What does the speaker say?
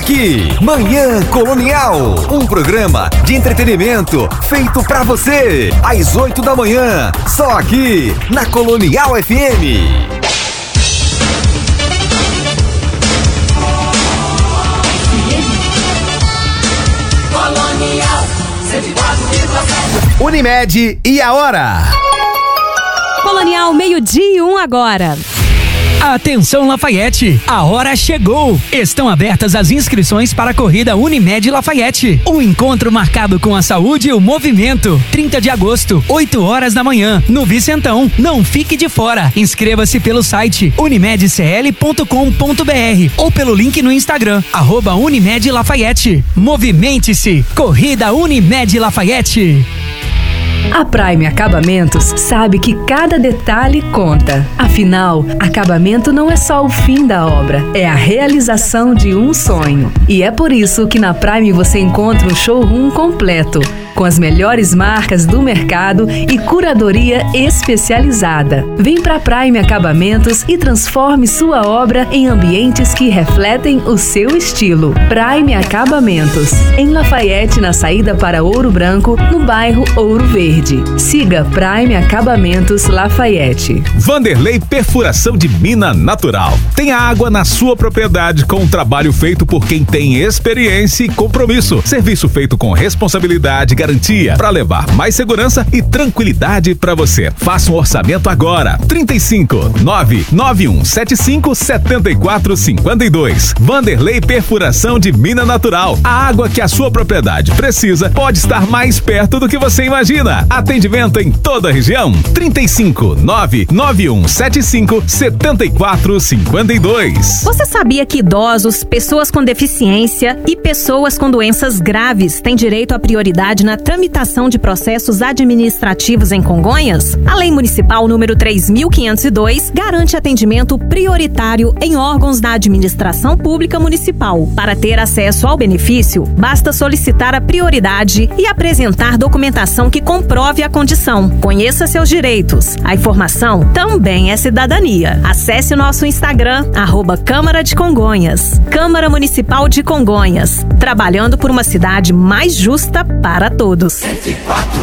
aqui, Manhã Colonial, um programa de entretenimento feito pra você, às 8 da manhã, só aqui, na Colonial FM. Unimed e a hora? Colonial, 12:01 agora. Atenção Lafayette, a hora chegou! Estão abertas as inscrições para a corrida Unimed Lafayette. Um encontro marcado com a saúde e o movimento. 30 de agosto, 8 horas da manhã, no Vicentão. Não fique de fora. Inscreva-se pelo site unimedcl.com.br ou pelo link no Instagram, @Unimed Lafayette. Movimente-se! Corrida Unimed Lafayette. A Prime Acabamentos sabe que cada detalhe conta. Afinal, acabamento não é só o fim da obra, é a realização de um sonho. E é por isso que na Prime você encontra um showroom completo, com as melhores marcas do mercado e curadoria especializada. Vem pra Prime Acabamentos e transforme sua obra em ambientes que refletem o seu estilo. Prime Acabamentos, em Lafayette, na saída para Ouro Branco, no bairro Ouro Verde. Siga Prime Acabamentos Lafayette. Vanderlei Perfuração de Mina Natural. Tenha água na sua propriedade com um trabalho feito por quem tem experiência e compromisso. Serviço feito com responsabilidade, garantia, para levar mais segurança e tranquilidade para você. Faça um orçamento agora. 35-99175-7452. Vanderlei Perfuração de Mina Natural. A água que a sua propriedade precisa pode estar mais perto do que você imagina. Atendimento em toda a região. 35-99175-7452. Você sabia que idosos, pessoas com deficiência e pessoas com doenças graves têm direito à prioridade na tramitação de processos administrativos em Congonhas? A Lei Municipal número 3.502 garante atendimento prioritário em órgãos da administração pública municipal. Para ter acesso ao benefício, basta solicitar a prioridade e apresentar documentação que comprove a condição. Conheça seus direitos. A informação também é cidadania. Acesse o nosso Instagram, @Câmara de Congonhas. Câmara Municipal de Congonhas. Trabalhando por uma cidade mais justa para todos. 104,9